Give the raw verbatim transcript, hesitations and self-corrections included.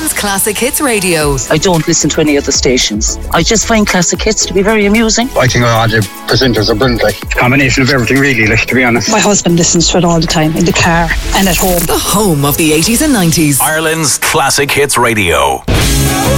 Ireland's Classic Hits Radio. I don't listen to any other stations. I just find Classic Hits to be very amusing. I think all the presenters are brilliant. Like, it's a combination of everything, really, like, to be honest. My husband listens to it all the time, in the car and at home. The home of the eighties and nineties. Ireland's Classic Hits Radio.